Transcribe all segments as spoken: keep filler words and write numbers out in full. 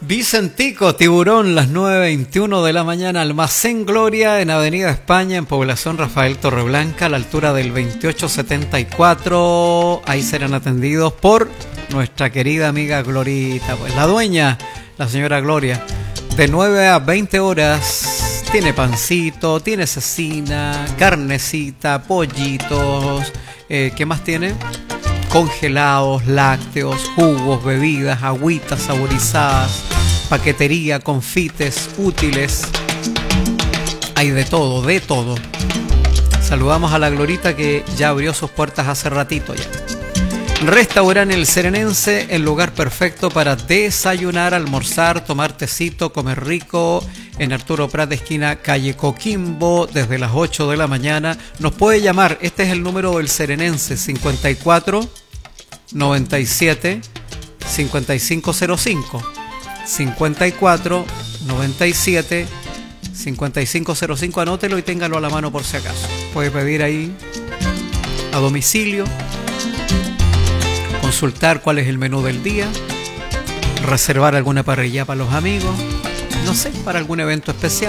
Vicentico, Tiburón, las nueve veintiuno de la mañana, Almacén Gloria en Avenida España, en Población Rafael Torreblanca, a la altura del veintiocho setenta y cuatro. Ahí serán atendidos por nuestra querida amiga Glorita, pues la dueña, la señora Gloria. De nueve a veinte horas, tiene pancito, tiene cecina, carnecita, pollitos, eh, ¿qué más tiene? Congelados, lácteos, jugos, bebidas, agüitas saborizadas, paquetería, confites, útiles. Hay de todo, de todo. Saludamos a la Glorita que ya abrió sus puertas hace ratito ya. Restaurante El Serenense, el lugar perfecto para desayunar, almorzar, tomar tecito, comer rico. En Arturo Prat, esquina calle Coquimbo, desde las ocho de la mañana. Nos puede llamar, este es el número del Serenense, cincuenta y cuatro noventa y siete cincuenta y cinco cero cinco. cincuenta y cuatro noventa y siete cincuenta y cinco cero cinco. Anótelo y téngalo a la mano por si acaso. Puede pedir ahí a domicilio, consultar cuál es el menú del día, reservar alguna parrilla para los amigos, no sé, para algún evento especial.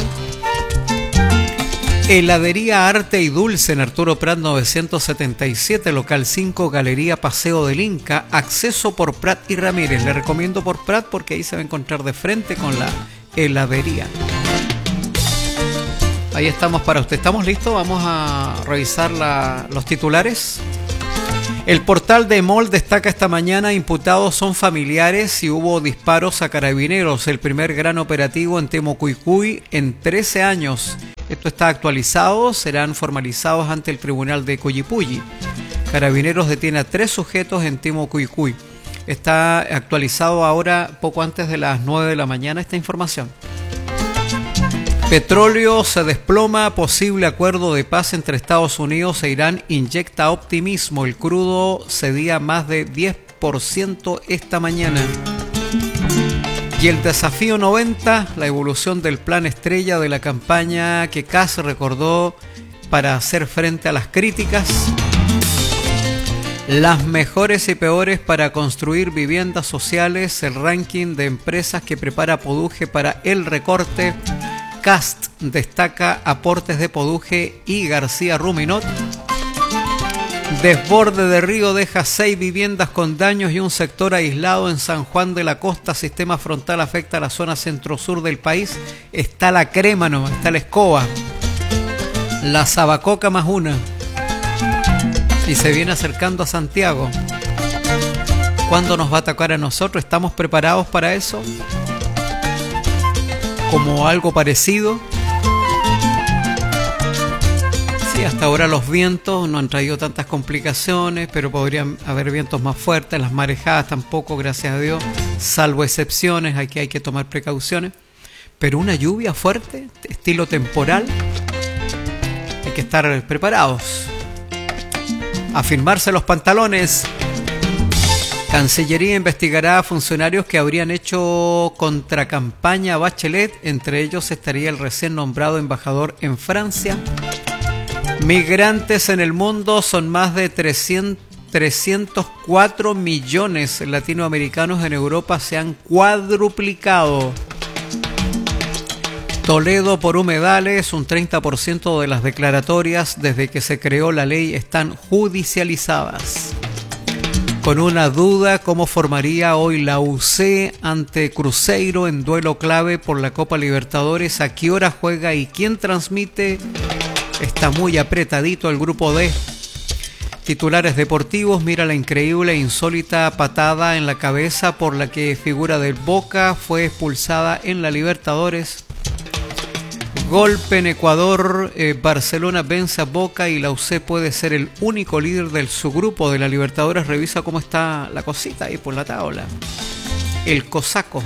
Heladería Arte y Dulce en Arturo Prat novecientos setenta y siete, local cinco, Galería Paseo del Inca, acceso por Prat y Ramírez. Le recomiendo por Prat porque ahí se va a encontrar de frente con la heladería. Ahí estamos para usted. ¿Estamos listos? Vamos a revisar la, los titulares. El portal de Mol destaca esta mañana: imputados son familiares y hubo disparos a carabineros. El primer gran operativo en Temocuycuy en trece años. Esto está actualizado, serán formalizados ante el tribunal de Coyipulli. Carabineros detiene a tres sujetos en Temocuycuy. Está actualizado ahora poco antes de las nueve de la mañana esta información. Petróleo se desploma, posible acuerdo de paz entre Estados Unidos e Irán inyecta optimismo. El crudo cedía más de diez por ciento esta mañana. Y el desafío noventa, la evolución del plan estrella de la campaña que C A S recordó para hacer frente a las críticas. Las mejores y peores para construir viviendas sociales, el ranking de empresas que prepara Poduje para el recorte. Cast destaca aportes de Poduje y García Ruminot. Desborde de río deja seis viviendas con daños y un sector aislado en San Juan de la Costa. Sistema frontal afecta a la zona centro-sur del país. Está la crema, no, está la escoba. La Sabacoca más una. Y se viene acercando a Santiago. ¿Cuándo nos va a atacar a nosotros? ¿Estamos preparados para eso? Como algo parecido. Sí, hasta ahora los vientos no han traído tantas complicaciones, pero podrían haber vientos más fuertes. Las marejadas tampoco, gracias a Dios, salvo excepciones, aquí hay que tomar precauciones. Pero una lluvia fuerte, estilo temporal, hay que estar preparados. Afirmarse los pantalones. Cancillería investigará a funcionarios que habrían hecho contracampaña a Bachelet. Entre ellos estaría el recién nombrado embajador en Francia. Migrantes en el mundo son más de trescientos cuatro millones. Latinoamericanos en Europa se han cuadruplicado. Toledo por humedales, un treinta por ciento de las declaratorias desde que se creó la ley están judicializadas. Con una duda, ¿cómo formaría hoy la U C ante Cruzeiro en duelo clave por la Copa Libertadores? ¿A qué hora juega y quién transmite? Está muy apretadito el grupo D. Titulares deportivos: mira la increíble e insólita patada en la cabeza por la que figura del Boca fue expulsada en la Libertadores. Golpe en Ecuador, eh, Barcelona vence a Boca y la U C puede ser el único líder del subgrupo de la Libertadores. Revisa cómo está la cosita ahí por la tabla. El cosaco.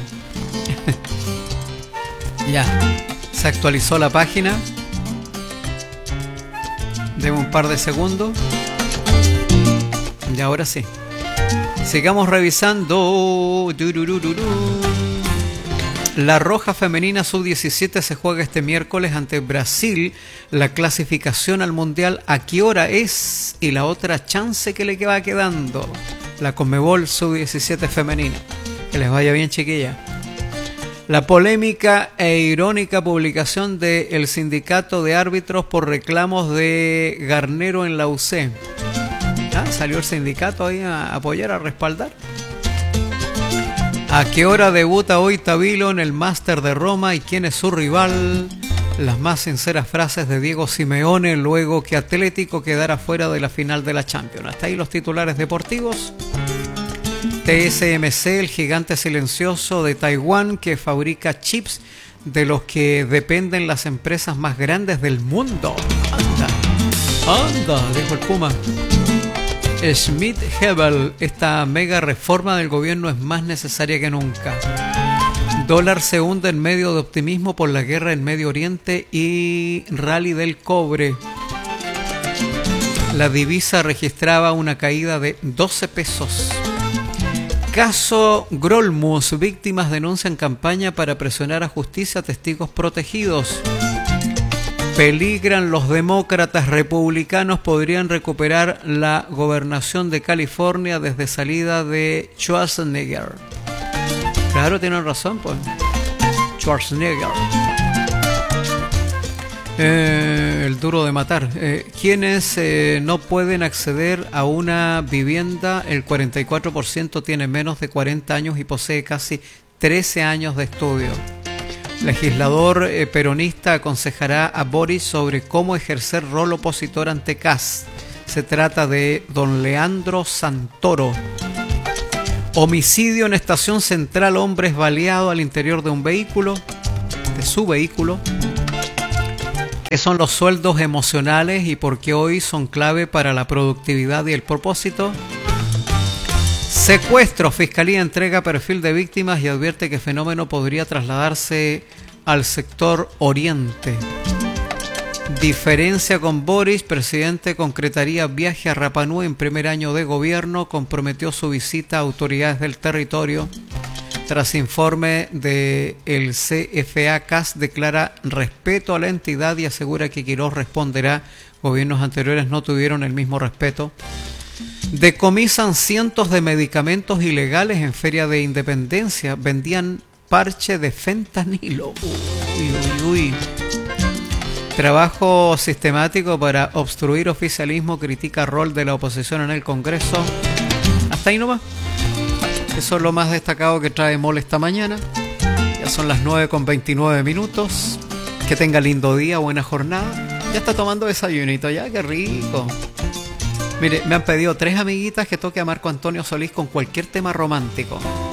Ya, se actualizó la página. Deme un par de segundos. Y ahora sí. Sigamos revisando. La Roja Femenina sub diecisiete se juega este miércoles ante Brasil. La clasificación al Mundial, ¿a qué hora es? Y la otra chance que le va quedando. La Conmebol sub diecisiete femenina. Que les vaya bien, chiquilla. La polémica e irónica publicación del sindicato de árbitros por reclamos de Garnero en la U C. Ah, salió el sindicato ahí a apoyar, a respaldar. ¿A qué hora debuta hoy Tabilo en el Máster de Roma y quién es su rival? Las más sinceras frases de Diego Simeone luego que Atlético quedara fuera de la final de la Champions. Hasta ahí los titulares deportivos. T S M C, el gigante silencioso de Taiwán que fabrica chips de los que dependen las empresas más grandes del mundo. Anda, anda, dijo el Puma. Schmidt-Hebel, esta mega reforma del gobierno es más necesaria que nunca. Dólar se hunde en medio de optimismo por la guerra en Medio Oriente y rally del cobre. La divisa registraba una caída de doce pesos. Caso Grolmus, víctimas denuncian campaña para presionar a justicia a testigos protegidos. Peligran los demócratas, republicanos podrían recuperar la gobernación de California desde salida de Schwarzenegger. Claro, tienen razón, pues. Schwarzenegger. Eh, el duro de matar. Eh, quienes eh, no pueden acceder a una vivienda, el cuarenta y cuatro por ciento tiene menos de cuarenta años y posee casi trece años de estudio. Legislador eh, peronista aconsejará a Boris sobre cómo ejercer rol opositor ante Kast. Se trata de don Leandro Santoro. Homicidio en Estación Central, hombres baleado al interior de un vehículo, de su vehículo. ¿Qué son los sueldos emocionales y por qué hoy son clave para la productividad y el propósito? Secuestro. Fiscalía entrega perfil de víctimas y advierte que el fenómeno podría trasladarse al sector oriente. Diferencia con Boris. Presidente concretaría viaje a Rapa Nui en primer año de gobierno. Comprometió su visita a autoridades del territorio. Tras informe del C F A, Kast declara respeto a la entidad y asegura que Quirós responderá. Gobiernos anteriores no tuvieron el mismo respeto. Decomisan cientos de medicamentos ilegales en Feria de Independencia. Vendían parche de fentanilo. Uy, uy, uy. Trabajo sistemático para obstruir oficialismo. Critica rol de la oposición en el Congreso. Hasta ahí nomás. Eso es lo más destacado que trae Mole esta mañana. Ya son las nueve con veintinueve minutos. Que tenga lindo día, buena jornada. Ya está tomando desayunito, ya, qué rico. Mire, me han pedido tres amiguitas que toque a Marco Antonio Solís con cualquier tema romántico.